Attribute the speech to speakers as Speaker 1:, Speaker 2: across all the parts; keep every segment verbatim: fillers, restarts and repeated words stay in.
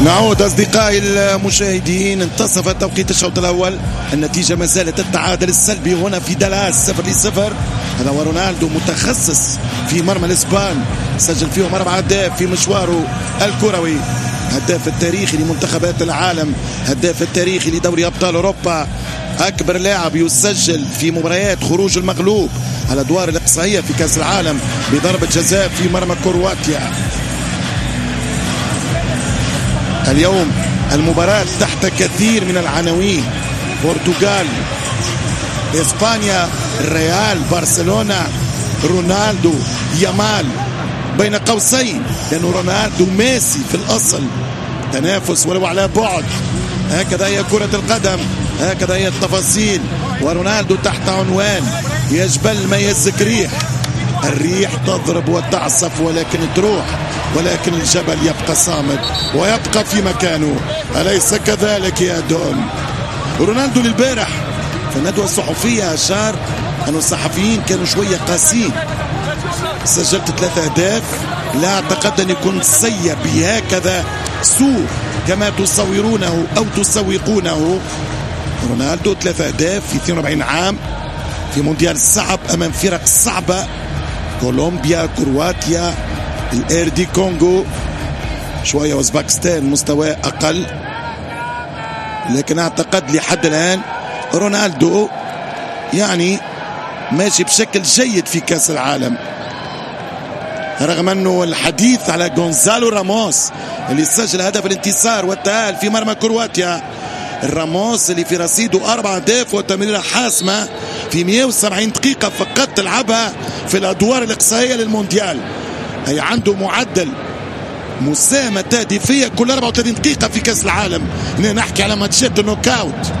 Speaker 1: نعود أصدقائي المشاهدين، انتصف توقيت الشوط الأول، النتيجة ما زالت التعادل السلبي هنا في دالاس صفر لصفر. هذا ورونالدو متخصص في مرمى الإسبان، سجل فيهم أربع أهداف في مشواره الكروي، هداف التاريخي لمنتخبات العالم، هداف التاريخي لدوري أبطال أوروبا، أكبر لاعب يسجل في مباريات خروج المغلوب على الأدوار الإقصائية في كأس العالم بضربة جزاء في مرمى كرواتيا. اليوم المباراة تحت كثير من العناوين، برتغال، إسبانيا، ريال، برشلونة، رونالدو، يامال، بين قوسين لأنه رونالدو ميسي في الأصل، تنافس ولو على بعد. هكذا هي كرة القدم، هكذا هي التفاصيل. ورونالدو تحت عنوان يجبل ما يزك ريح، الريح تضرب وتعصف ولكن تروح، ولكن الجبل يبقى صامد ويبقى في مكانه، أليس كذلك يا دون؟ رونالدو للبارح في الندوة الصحفية أشار أن الصحفيين كانوا شوية قاسين، سجلت ثلاثة أهداف، لا أعتقد أن يكون سيء بهكذا سوء كما تصورونه أو تسوقونه. رونالدو ثلاثة أهداف في اثنين وأربعين عام في مونديال صعب أمام فرق صعبة، كولومبيا، كرواتيا، الار دي كونغو، شوية اوزباكستان مستوى أقل، لكن أعتقد لحد الآن رونالدو يعني ماشي بشكل جيد في كأس العالم، رغم أنه الحديث على غونزالو راموس اللي سجل هدف الانتصار والتأهل في مرمى كرواتيا. راموس اللي في رصيده أربع أهداف وتمريرة حاسمة في مئة وسبعين دقيقة فقط تلعبها في الأدوار الإقصائية للمونديال، أي عنده معدل مساهمة تهديفية كل أربعة وثلاثين دقيقة في كأس العالم. هنا نحكي على ماتشات النوك أوت.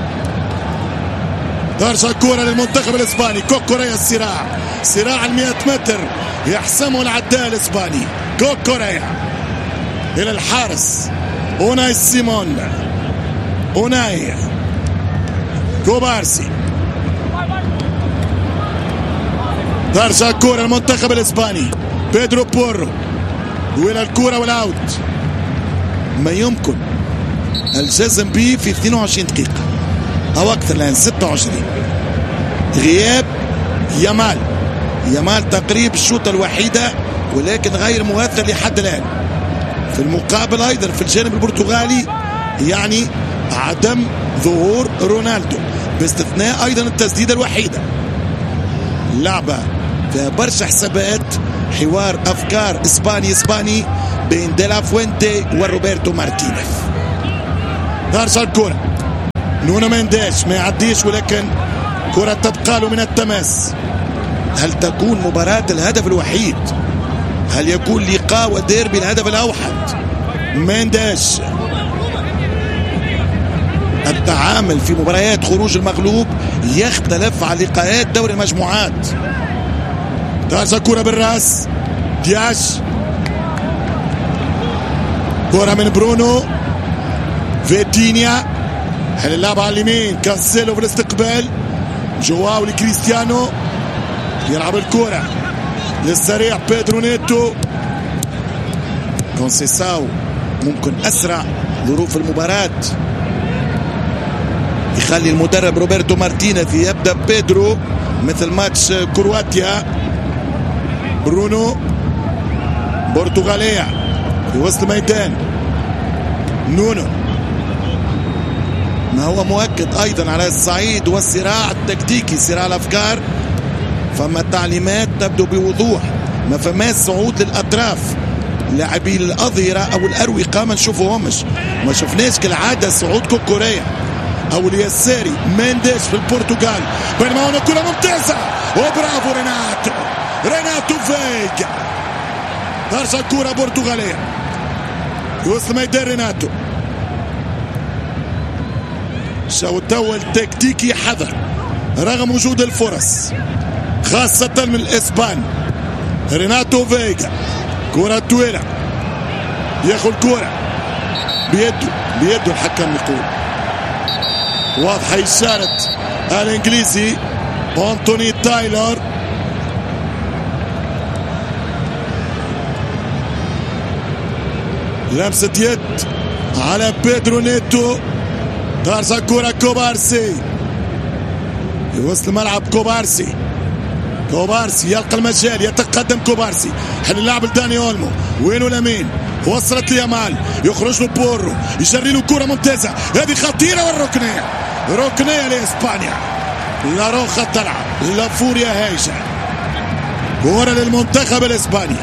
Speaker 1: ترجع الكرة للمنتخب الإسباني، كوكوريا الصراع، صراع المئة متر يحسمه العداء الإسباني. كوكوريا إلى الحارس أوناي سيمون، أوناي كوبارسي، ترجع الكرة المنتخب الإسباني، بيدرو بورو، وإلى الكرة والأوت، ما يمكن الجزم به في اثنين وعشرين دقيقة أو أكثر الآن ستة وعشرين. غياب يامال، يامال تقريب الشوطة الوحيدة ولكن غير مؤثر لحد الآن. في المقابل أيضا في الجانب البرتغالي يعني عدم ظهور رونالدو، باستثناء أيضا التسديدة الوحيدة. لعبة فيها برشا حسابات، حوار أفكار إسباني إسباني بين ديلا فوينتي وروبرتو مارتينيز. ترجع الكرة، نونو مينديش ما يعديش ولكن كرة تبقى له من التماس. هل تكون مباراة الهدف الوحيد؟ هل يكون لقاء وديربي الهدف الأوحد؟ مينديش التعامل في مباريات خروج المغلوب يختلف عن لقاءات دوري المجموعات. ترجع كرة بالراس، دياش، كرة من برونو، فيتينيا، حل اللعبة على اليمين، كانسيلو في الاستقبال، جواو لكريستيانو، يلعب الكرة للسريع بيدرو نيتو، كونسيساو ممكن أسرع ظروف المباراة يخلي المدرب روبرتو مارتينيز يبدأ بيدرو مثل ماتش كرواتيا. برونو، برتغالية في وسط الميدان، نونو، ما هو مؤكد أيضا على الصعيد والصراع التكتيكي، صراع الأفكار، فما تعليمات تبدو بوضوح، ما فماش صعود للأطراف، لاعبي الأظهرة أو الأروقة ما نشوفوهمش، ما شفناش كالعادة صعود كوكوريا أو اليساري مينديش في البرتغال، بينما هنا كرة ممتازة وبرافو ريناتو، ريناتو فيجا، ترجع الكرة برتغالية وسط ميدان ريناتو. الشوط الأول تكتيكي حذر رغم وجود الفرص خاصة من الإسبان. ريناتو فيجا، كرة طويلة، ياخذ كرة بيده بيده الحكم يقول واضحة إشارة الإنجليزي أنتوني تايلر. لمسة يد على بيدرو نيتو. ترجع كرة كوبارسي، يوصل الملعب كوبارسي. كوبارسي يلقى المجال، يتقدم كوبارسي، حل اللعب لداني اولمو. وينه لامين؟ وصلت ليامال، يخرج له بورو، يجري له كرة ممتازة، هذه خطيرة والركنية. ركنية لإسبانيا. لا روخة تلعب، لا فوريا هايجة. كرة للمنتخب الإسباني.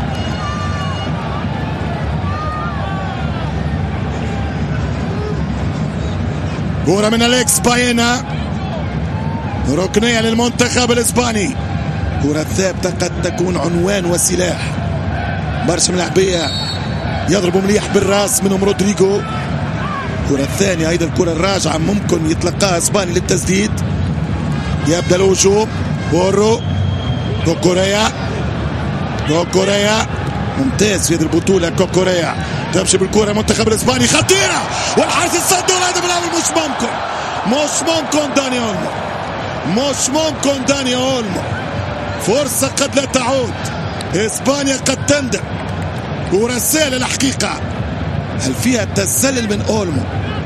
Speaker 1: كرة من أليكس باينا، ركنية للمنتخب الإسباني. كرة ثابتة قد تكون عنوان وسلاح. برشا ملاعبية يضربوا مليح بالراس، منهم رودريجو. الكرة الثانية أيضا الكرة الراجعة ممكن يتلقاها اسباني للتسديد. يبدأ الهجوم. بورو، كوكوريا، كوكوريا ممتاز في هذه البطولة. كوكوريا تمشي بالكرة المنتخب الاسباني، خطيرة والحارس الصد والهدف الاول. مش ممكن، مش ممكن داني اولمو، مش ممكن داني اولمو. فرصة قد لا تعود، اسبانيا قد تندم. كرة سهلة الحقيقة، هل فيها تسلل من اولمو؟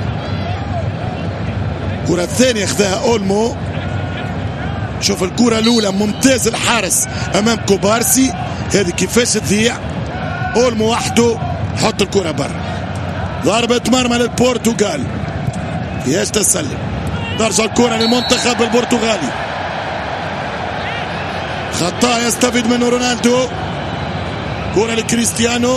Speaker 1: الكرة الثانية اخذها اولمو. شوف الكرة الاولى ممتاز الحارس امام كوبارسي، هذه كيفاش تضيع. اولمو وحده حط الكرة برا. ضربة مرمى للبرتغال، فيهاش تسلل. ترجع الكرة للمنتخب البرتغالي. خطأ يستفيد منه رونالدو. كرة لكريستيانو.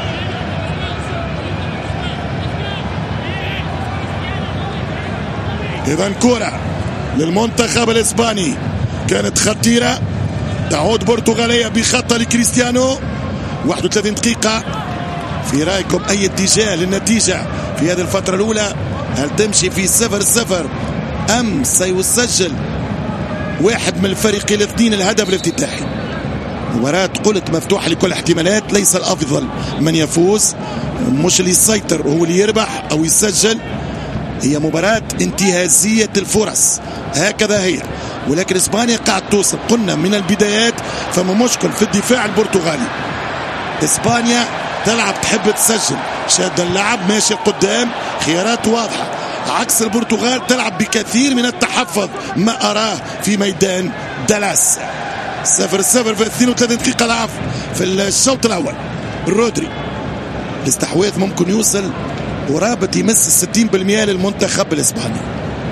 Speaker 1: إذا كرة للمنتخب الإسباني كانت خطيرة، تعود برتغالية بخطأ لكريستيانو. واحد وثلاثين دقيقة. في رأيكم أي اتجاه للنتيجة في هذه الفترة الأولى؟ هل تمشي في صفر صفر أم سيسجل واحد من الفريقين الاثنين الهدف الافتتاحي؟ مباراة قلت مفتوحة لكل الاحتمالات، ليس الأفضل من يفوز، مش اللي يسيطر هو اللي يربح أو يسجل. هي مباراة انتهازية الفرص، هكذا هي. ولكن إسبانيا قاعد توصل، قلنا من البدايات فما مشكل في الدفاع البرتغالي. إسبانيا تلعب تحب تسجل، شاد اللعب ماشي قدام، خيارات واضحة، عكس البرتغال تلعب بكثير من التحفظ ما أراه في ميدان دالاس. صفر صفر في اثنين وثلاثين دقيقة لعب في الشوط الأول. رودري الاستحواذ ممكن يوصل ورابط يمس الستين بالمئة للمنتخب الإسباني.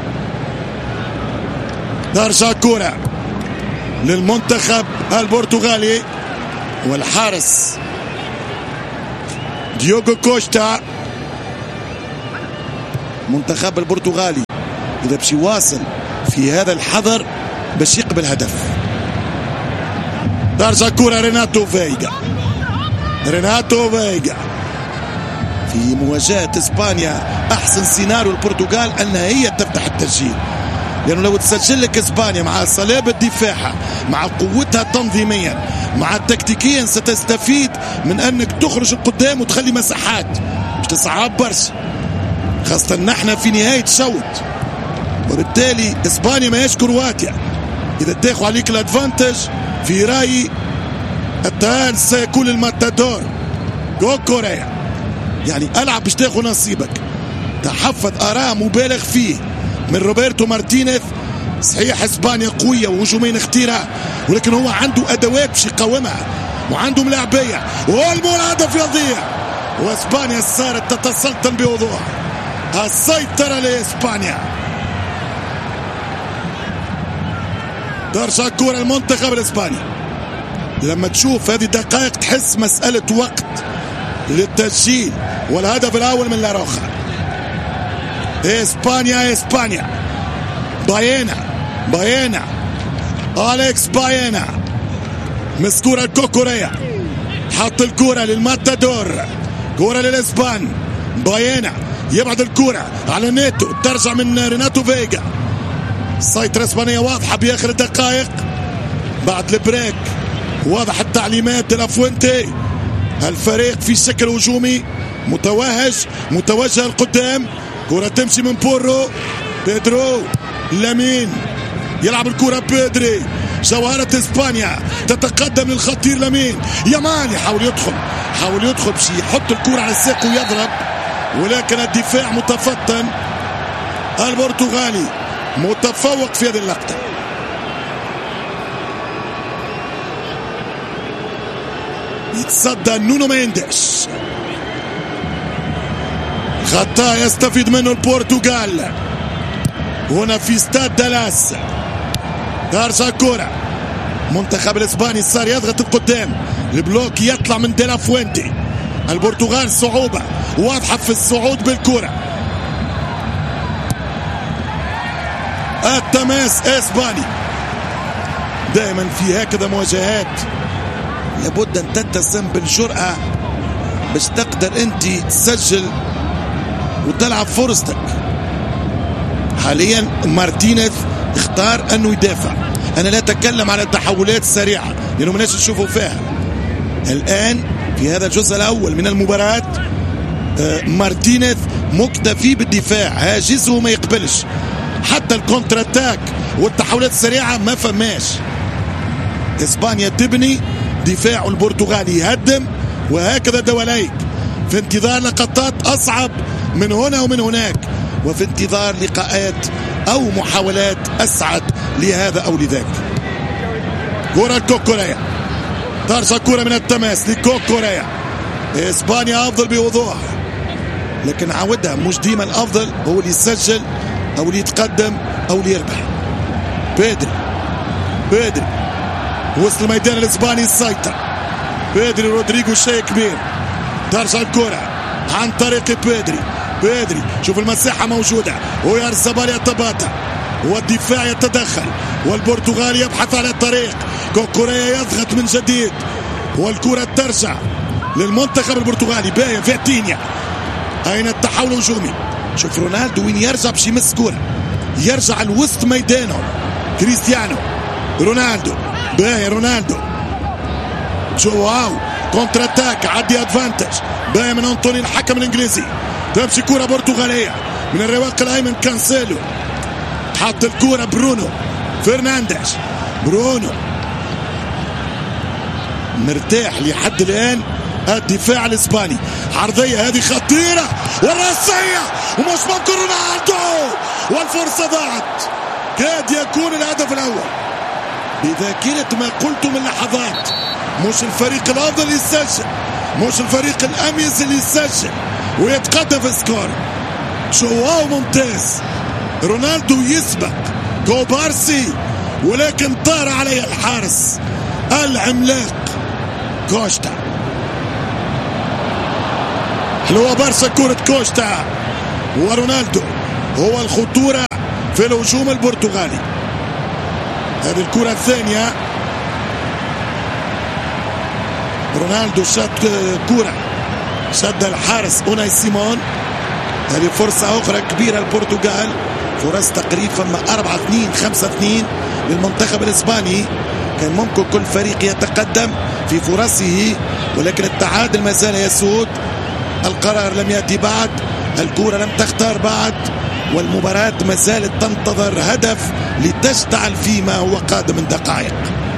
Speaker 1: ترجع كرة للمنتخب البرتغالي، والحارس ديوغو كوشتا. منتخب البرتغالي إذا باش يواصل في هذا الحذر باش يقبل هدف. ترجع كرة ريناتو فيجا. ريناتو فيجا في مواجهة إسبانيا أحسن سيناريو البرتغال أنها هي تفتح التسجيل، لأنه لو تسجل لك إسبانيا مع صلابة دفاعها، مع قوتها تنظيميا، مع تكتيكيا، ستستفيد من أنك تخرج القدام وتخلي مساحات، مش تصعب برشا، خاصة نحن في نهاية شوط. وبالتالي إسبانيا ما هيش كرواتيا، إذا تاخذ عليك الادفانتج في رأيي التأهل سيكون الماتادور كوكوريا. يعني ألعب باش تاخذ نصيبك. تحفظ آراء مبالغ فيه من روبرتو مارتينيز. صحيح إسبانيا قوية وهجومين اختيرة، ولكن هو عنده أدوات باش يقاومها وعنده ملاعبية. والمو الهدف يضيع، وإسبانيا صارت تتسلطن بوضوح. السيطرة لإسبانيا. ترجع كرة المنتخب الإسباني. لما تشوف هذه دقائق تحس مسألة وقت للتسجيل، والهدف الأول من لاروخا. إسبانيا إسبانيا باينا باينا أليكس باينا مسكورة كوكوريا، حط الكرة للماتادور. كرة للإسبان. باينا يبعد الكرة على نيتو، ترجع من ريناتو فيجا. السيطرة الإسبانية واضحة بآخر الدقائق بعد البريك. واضح التعليمات لافوينتي. الفريق في شكل هجومي متوهج، متوجه القدام. كرة تمشي من بورو. بيدرو لامين يلعب الكرة. بيدري جوهرة إسبانيا تتقدم للخطير لامين. يامال يحاول يدخل، حاول يدخل باش يحط الكرة على الساق ويضرب، ولكن الدفاع متفطن البرتغالي متفوق في هذه اللقطة. يتصدى نونو مينديش، خطأ يستفيد منه البرتغال هنا في استاد دالاس. ترجع الكرة، منتخب الاسباني صار يضغط القدام، البلوك يطلع من ديلا فوينتي. البرتغال صعوبة واضحة في الصعود بالكرة. التماس اسباني. دائما في هكذا مواجهات لابد ان تتسم بالجرأة باش تقدر انت تسجل وتلعب فرصتك. حاليا مارتينيز اختار انه يدافع. انا لا اتكلم على التحولات السريعة لانه مناش نشوفوا فيها الان في هذا الجزء الاول من المباراة. مارتينيز مكتفي بالدفاع، هاجسه وما يقبلش حتى الكونتر اتاك والتحولات السريعة ما فماش. اسبانيا تبني، دفاع البرتغالي يهدم، وهكذا دواليك في انتظار لقطات اصعب من هنا ومن هناك، وفي انتظار لقاءات او محاولات اسعد لهذا او لذاك. كرة كوكوريا، ترجع كرة من التماس لكوكوريا. اسبانيا افضل بوضوح، لكن عودها مش ديما الافضل هو اللي يسجل او اللي يتقدم او اللي يربح. بيدري بيدري وصل الميدان الاسباني السيطر. بيدري رودريجو شيء كبير. ترجع الكرة عن طريق بيدري. بيدري شوف المساحة موجودة، ويارزابال يتباطأ والدفاع يتدخل والبرتغال يبحث على الطريق. كوكوريا يضغط من جديد والكرة ترجع للمنتخب البرتغالي. باين فيتينيا، أين التحول الهجومي؟ شوف رونالدو وين يرجع باش يمس كرة، يرجع الوسط ميدانه. كريستيانو رونالدو، باين رونالدو جواو كونتر اتاك، عدي ادفانتج، باين من انطوني الحكم الانجليزي. تمشي كرة برتغالية من الرواق الايمن كانسيلو، حط الكرة برونو فرنانديز. برونو مرتاح لحد الان الدفاع الاسباني. عرضية هذه خطيرة والرأسية ومش ممكن رونالدو، والفرصة ضاعت. كاد يكون الهدف الاول. بذاكرة ما قلت من لحظات، مش الفريق الافضل اللي يسجل، مش الفريق الاميز اللي يسجل ويتقدم في سكور. جواو ممتاز، رونالدو يسبق كوبارسي ولكن طار عليه الحارس العملاق كوستا. حلوة برشا كرة كوستا، ورونالدو هو الخطورة في الهجوم البرتغالي. هذه الكرة الثانية، رونالدو شد كرة شد الحارس اوناي سيمون. هذه فرصة أخرى كبيرة البرتغال، فرص تقريبا أربعة اثنين خمسة اثنين للمنتخب الإسباني. كان ممكن كل فريق يتقدم في فرصه، ولكن التعادل ما زال يسود. القرار لم يأتي بعد، الكرة لم تختار بعد، والمباراة ما زالت تنتظر هدف لتشتعل فيما هو قادم من دقائق.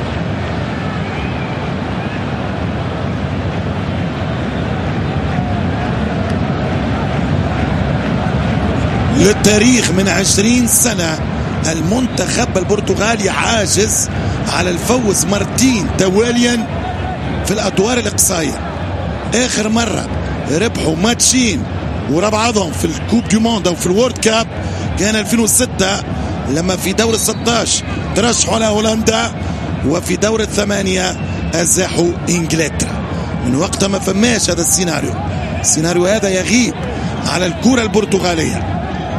Speaker 1: للتاريخ من عشرين سنة المنتخب البرتغالي عاجز على الفوز مرتين تواليا في الأدوار الإقصائية. آخر مرة ربحوا ماتشين ورا بعضهم في الكوب دي موند أو في الوورد كاب كان ألفين وستة، لما في دور ستة عشر ترشحوا على هولندا، وفي دور الثمانية أزاحوا إنجلترا. من وقتها ما فماش هذا السيناريو. السيناريو هذا يغيب على الكرة البرتغالية.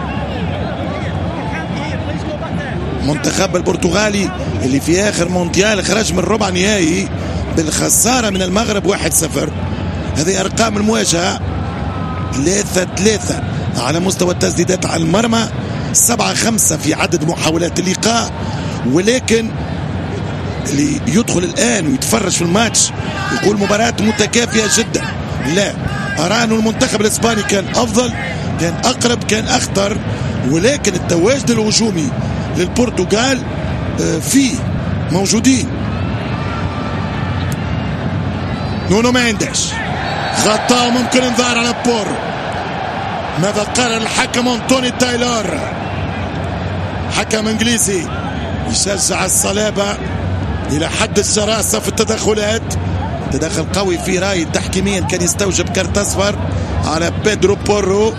Speaker 1: منتخب البرتغالي اللي في آخر مونديال خرج من ربع نهائي بالخسارة من المغرب واحد صفر. هذه أرقام المواجهة: ثلاثة ثلاثة على مستوى التسديدات على المرمى، سبعة خمسة في عدد محاولات اللقاء. ولكن اللي يدخل الآن ويتفرج في الماتش يقول مباراة متكافئة جدا. لا، أرى أن المنتخب الإسباني كان أفضل، كان أقرب، كان أخطر، ولكن التواجد الهجومي للبرتغال فيه موجودين. نونو مينديش، خطأ ممكن انذار على بورو. ماذا قال الحكم أنتوني تايلور، حكم انجليزي يشجع الصلابة الى حد الشراسة في التدخلات. تدخل قوي في راي تحكيميا كان يستوجب كارت اصفر على بيدرو بورو.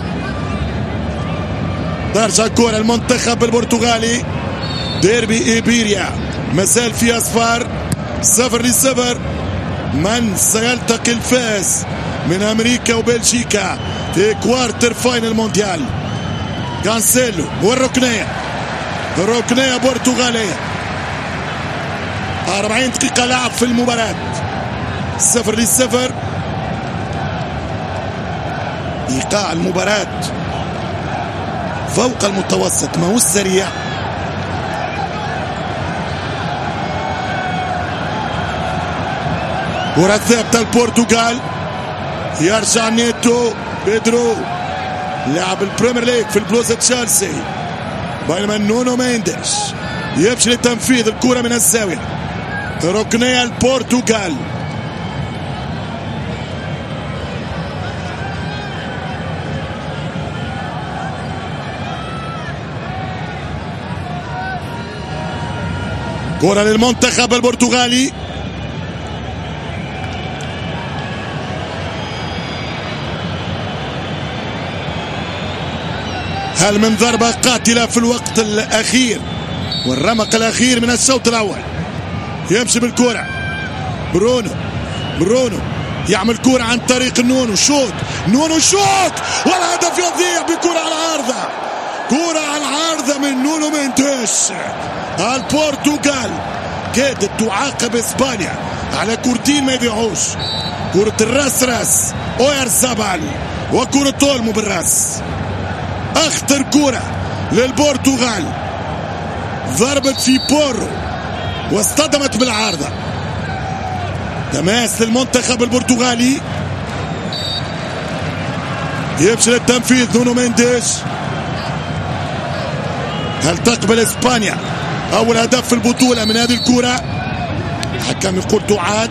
Speaker 1: ترجع الكرة المنتخب البرتغالي، ديربي إيبيريا مازال في اصفار، صفر لصفر. من سيلتقي الفائز من امريكا وبلجيكا في كوارتر فاينل مونديال؟ كانسيلو والركنية، الركنية برتغالية. أربعين دقيقة لعب في المباراة، صفر لصفر. إيقاع المباراة فوق المتوسط، ما هو السريع. كرة ثابتة البرتغال، يرجع نيتو بيدرو لاعب البريمير ليج في البلوزة تشيلسي، بينما نونو مينديش يفشل لتنفيذ الكرة من الزاوية. ركنية البرتغال. كرة للمنتخب البرتغالي، هل من ضربة قاتلة في الوقت الأخير والرمق الأخير من الشوط الأول. يمشي بالكرة برونو، برونو يعمل كرة عن طريق نونو، شوت نونو شوت، والهدف يضيع بكرة على العارضة. كرة على العارضة من نونو مينديش. البرتغال كادت تعاقب اسبانيا على كورتين ما يضيعوش، كرة الراس راس اويرزابال وكرة اولمو بالراس. اخطر كرة للبرتغال، ضربت في بورو واصطدمت بالعارضة. تماس للمنتخب البرتغالي، يفشل التنفيذ نونو مينديش. هل تقبل اسبانيا اول هدف في البطولة من هذه الكرة؟ الحكم يقول تعاد.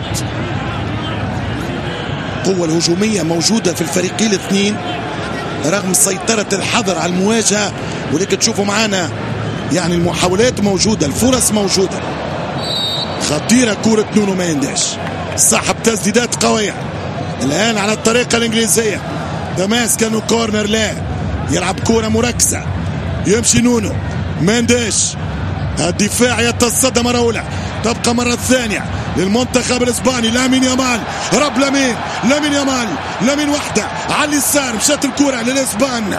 Speaker 1: القوة الهجومية موجودة في الفريقين الاثنين رغم سيطرة الحذر على المواجهة، ولكن تشوفوا معانا يعني المحاولات موجودة، الفرص موجودة. خطيرة كرة نونو مينديش، صاحب تسديدات قوية الآن على الطريقة الإنجليزية. تماس كانوا كورنر، لا يلعب كرة مركزة. يمشي نونو مينديش، الدفاع يتصدى مرة أولى، تبقى مرة ثانية للمنتخب الإسباني. لامين يامال، رب لامين، لامين يامال، لامين وحدة على اليسار، مشات الكرة للإسبان.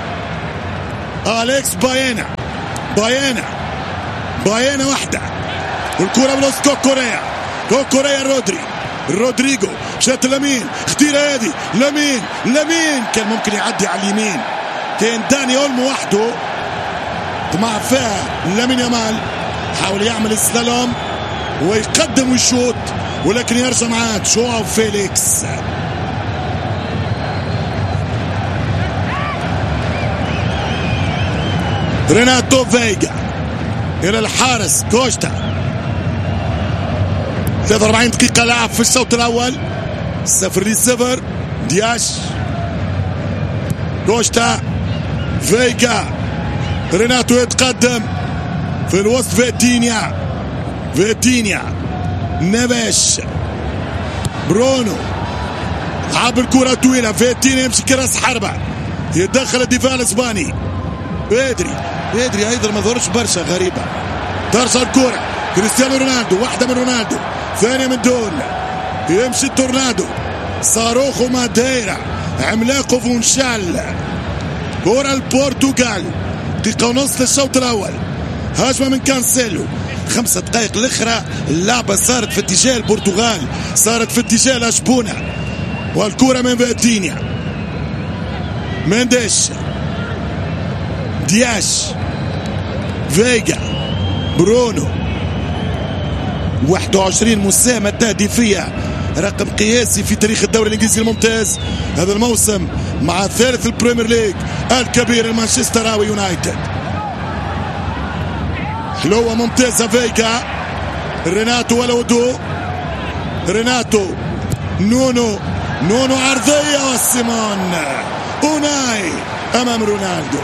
Speaker 1: أليكس باينا، باينا باينا وحدة، والكرة بلوس كوكوريا، كوكوريا رودري، رودريجو مشات لامين، خطيرة هذه، لامين لامين كان ممكن يعدي على اليمين، كان داني اولمو وحده طمع فيها. لامين يامال حاول يعمل السلام ويقدم ويشوط، ولكن يرجع معاه جواو فيليكس. ريناتو فيجا الى الحارس كوستا. ثلاثة وأربعين دقيقة لعب في الشوط الأول، صفر لصفر. دياش، كوستا، فيجا، ريناتو يتقدم في الوسط. فيتينيا، فيتينيا، نباش، برونو لعب الكرة طويلة. فيتينيا يمشي كراس حربة، يتدخل الدفاع الإسباني. بيدري، بيدري أيضا ما ظهرش برشا، غريبة. ترجع الكرة كريستيانو رونالدو، واحدة من رونالدو، ثانية من دول. يمشي التورنادو، صاروخو ماديرا، عملاقو فونشال. كرة البرتغال، دقيقة ونص للشوط الأول. هجمة من كانسيلو، خمسة دقائق الأخرى اللعبة صارت في اتجاه البرتغال، صارت في اتجاه لشبونة. والكرة من فيتينيا، مينديش، دياش، فيجا، برونو. واحد وعشرين مساهمة تهديفية، رقم قياسي في تاريخ الدوري الإنجليزي الممتاز هذا الموسم، مع ثالث البريمير ليج الكبير المانشستراوي يونايتد. حلوة ممتازة فيجا، ريناتو ولودو، ريناتو، نونو، نونو عرضية، وسيمون أوناي أمام رونالدو.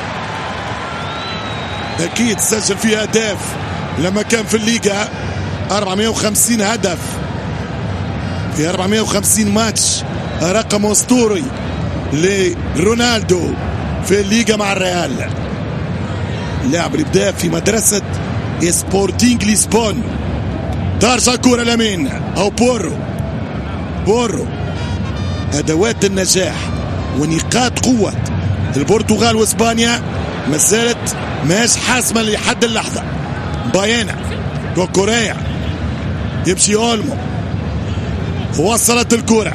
Speaker 1: أكيد سجل فيه أهداف لما كان في الليغا، أربعمائة وخمسين هدف في أربعمائة وخمسين ماتش، رقم أسطوري لرونالدو في الليغا مع الريال. اللاعب اللي بدا في مدرسة سبورتينغ لشبونة. ترجع كرة لمين أو بورو. بورو أدوات النجاح ونقاط قوة البرتغال وإسبانيا ما زالت ماش حاسمة لحد اللحظة. باينا كوكوريا يمشي أولمو، وصلت الكرة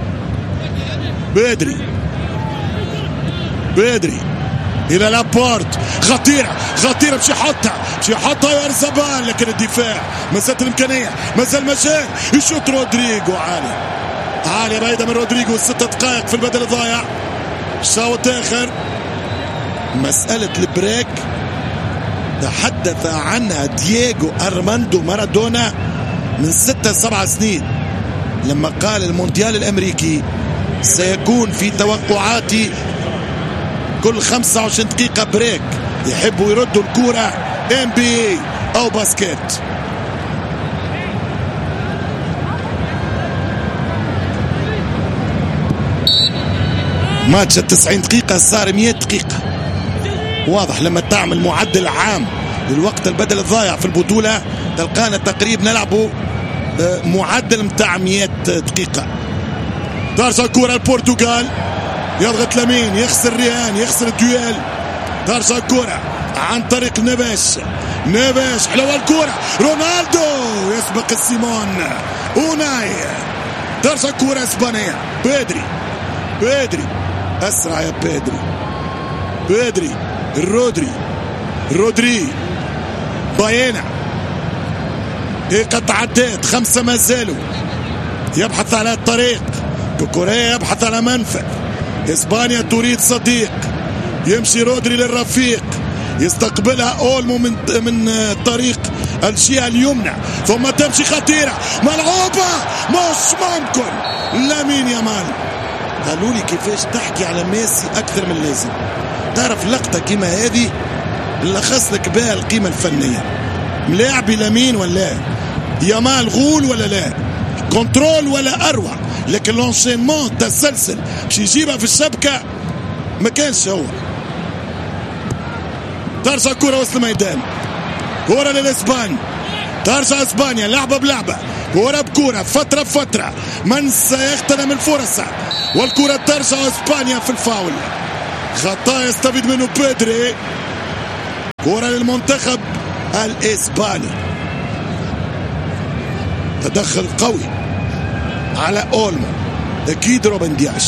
Speaker 1: بدري بدري إلى لابورت، خطيرة خطيرة باش يحطها باش يحطها يا أرزبال، لكن الدفاع ما زالت الإمكانية، ما زال مجال يشوط رودريجو عالي عالي بعيدة من رودريجو. ستة دقائق في البدل الضايع، شوط آخر. مسألة البريك تحدث عنها دييغو أرماندو مارادونا من ستة سبع سنين لما قال المونديال الأمريكي سيكون في توقعاتي كل خمسة وعشرين دقيقة بريك، يحبوا يردوا الكرة ام بي أو باسكت. ماتش التسعين دقيقة صار مئة دقيقة. واضح لما تعمل معدل عام للوقت البدل الضايع في البطولة تلقانا تقريبا نلعبوا معدل متاع مئة دقيقة. ترجع الكرة البرتغال، يضغط لمين، يخسر ريان، يخسر الديوال. ترجع الكرة عن طريق نيفيش. نيفيش حلوة الكرة، رونالدو يسبق السيمون. أوناي ترجع الكرة اسبانيا. بيدري بيدري أسرع يا بيدري بيدري رودري رودري باينا دقيقة عدات، خمسة ما زالوا. يبحث على الطريق، كوكوريا يبحث على منفذ. إسبانيا تريد صديق، يمشي رودري للرفيق، يستقبلها أولمو من من طريق الجهة اليمنى، ثم تمشي خطيرة ملعوبة مش ممكن. لامين يامال. قالوا لي كيفاش تحكي على ميسي أكثر من اللازم. تعرف لقطة كيما هذه لخص لك بها القيمة الفنية. ملاعبي لامين ولا يامال غول ولا لا، كنترول ولا أروع، لكن لونشينمون تسلسل باش يجيبها في الشبكة ما كانش هو. ترجع كرة وسط الميدان، كرة للإسبان، ترجع إسبانيا لعبة بلعبة، كرة بكرة، فترة بفترة، من سيغتنم الفرص، والكرة ترجع إسبانيا في الفاول. خطأ يستفيد منه بيدري. كرة للمنتخب الإسباني، تدخل قوي على أولمو، أكيد روبن دياش.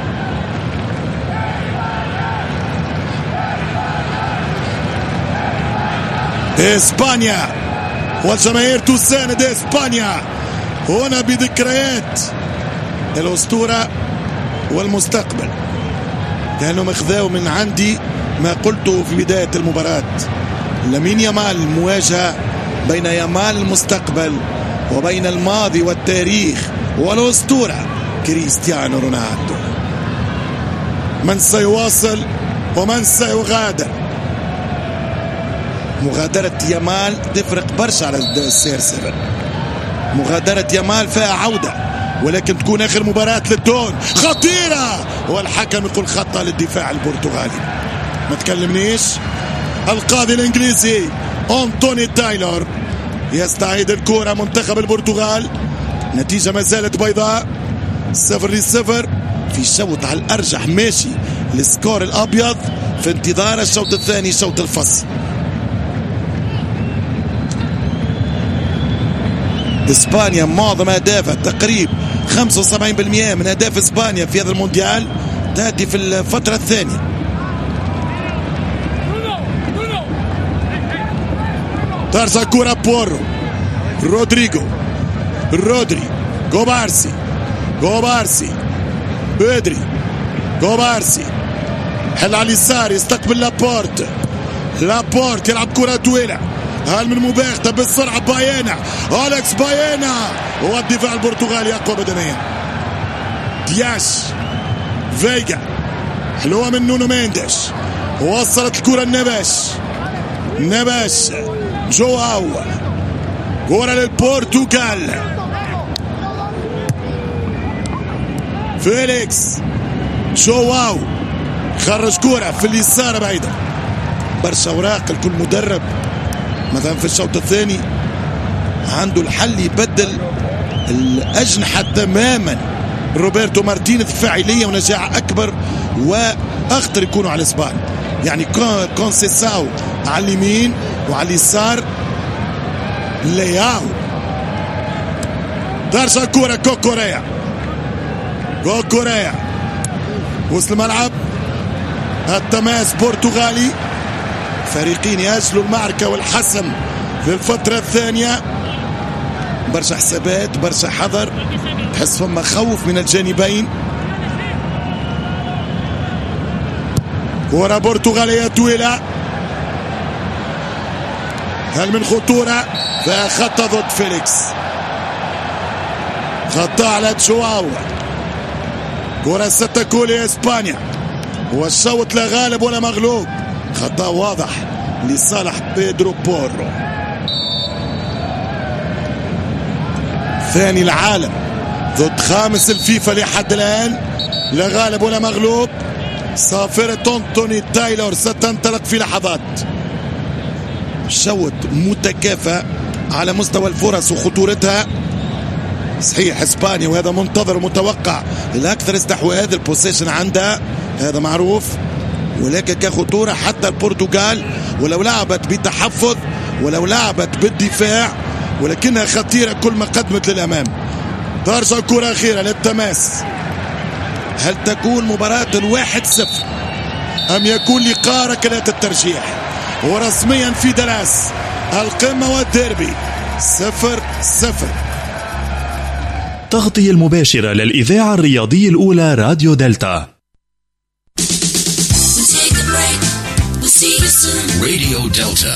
Speaker 1: إسبانيا والجماهير تساند إسبانيا هنا بذكريات الأسطورة والمستقبل، لأنهم اخذوا من عندي ما قلته في بداية المباراة. لامين يامال، مواجهة بين يامال المستقبل وبين الماضي والتاريخ والأسطورة كريستيانو رونالدو. من سيواصل ومن سيغادر؟ مغادرة يامال تفرق برشا على السير سيفن. مغادرة يامال فيها عودة، ولكن تكون آخر مباراة للدون خطيرة، والحكم يقول خطأ للدفاع البرتغالي. ما تكلمنيش. القاضي الإنجليزي أنتوني تايلور يستعيد الكرة. منتخب البرتغال نتيجة ما زالت بيضاء، صفر لصفر في شوط على الأرجح ماشي السكور الأبيض في انتظار الشوط الثاني، شوط الفصل. إسبانيا معظم أهدافها تقريبا خمسة وسبعين بالمئة من أهداف إسبانيا في هذا المونديال تأتي في الفترة الثانية. ترجع كرة بورو، رودريجو رودري جوبارسي جوبارسي بيدري جوبارسي حل على اليسار، يستقبل لابورت. لابورت يلعب كرة طويلة، هل من مباغتة بالسرعة باينا، أليكس باينا، والدفاع البرتغالي أقوى بدنيا. دياش فيجا حلوة من نونو مينديش، وصلت الكرة النبش نبش جواو، كرة للبرتغال. فيليكس جواو خرج كرة في اليسار بعيدة. برشا اوراق الكل مدرب مثلا في الشوط الثاني عنده الحل يبدل الأجنحة تماما. روبرتو مارتينيز فاعلية ونجاح أكبر وأخطر يكونوا على الإسبان، يعني كونسيساو على اليمين وعلى اليسار لياو. درجة كورة كوكوريا كوكوريا وسط الملعب. التماس برتغالي، فريقين يأجلوا المعركة والحسم في الفترة الثانية. برشا حسابات برشا حذر، تحس فما خوف من الجانبين. كرة برتغالية طويلة، هل من خطورة؟ فخطة ضد فيليكس، خطة على جواو. كرة ستكون لإسبانيا، والشوط لا غالب ولا مغلوب. خطأ واضح لصالح بيدرو بورو، ثاني العالم ضد خامس الفيفا لحد الآن، لا غالب ولا مغلوب. صافرة أنتوني تايلور ستنطلق في لحظات. شوط متكافئ على مستوى الفرص وخطورتها. صحيح اسبانيا وهذا منتظر ومتوقع الاكثر استحواذ، البوسيشن عندها هذا معروف، ولكن كخطوره حتى البرتغال ولو لعبت بتحفظ ولو لعبت بالدفاع ولكنها خطيره كل ما قدمت للامام. ترجع كره اخيره للتماس، هل تكون مباراه الواحد صفر ام يكون لقاء ركلات الترجيح؟ ورسميا في دراس القمه والديربي صفر صفر.
Speaker 2: تغطية المباشرة للإذاعة الرياضية الأولى راديو دلتا.
Speaker 3: راديو دلتا.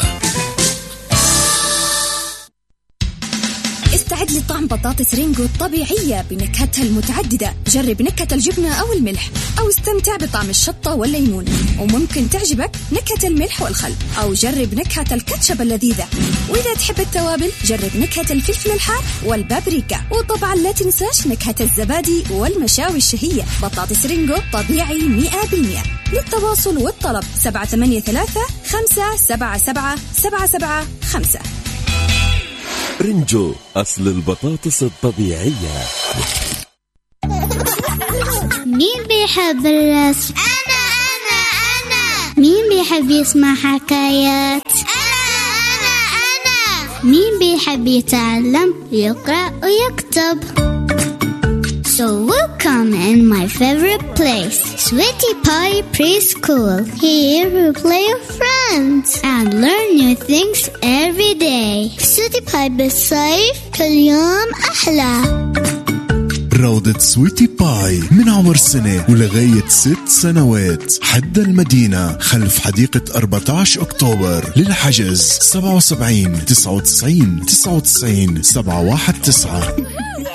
Speaker 4: استعد لطعم بطاطس رينجو الطبيعية بنكهتها المتعددة. جرب نكهة الجبنة أو الملح، أو استمتع بطعم الشطة والليمون، وممكن تعجبك نكهة الملح والخل، أو جرب نكهة الكاتشب اللذيذة. وإذا تحب التوابل جرب نكهة الفلفل الحار والبابريكا، وطبعا لا تنساش نكهة الزبادي والمشاوي الشهية. بطاطس رينجو طبيعي مئة بالمئة. للتواصل والطلب سبعة ثمانية ثلاثة خمسة سبعة سبعة سبعة سبعة خمسة.
Speaker 5: رينجو أصل البطاطس الطبيعية.
Speaker 6: مين بيحب الرسم؟ أنا أنا أنا. مين بيحب يسمع حكايات؟ أنا أنا أنا. مين بيحب يتعلم يقرأ ويكتب؟ So welcome in my favorite place, Sweetie Pie Preschool. Here we play with friends and learn new things every day. Sweetie Pie بالصيف كل يوم أحلى.
Speaker 7: روضة سويتي باي من عمر سنة ولغاية ست سنوات، حد المدينة خلف حديقة أربعة عشر أكتوبر. للحجز سبعة وسبعين تسعة وتسعين تسعة وتسعين سبعة واحد تسعة.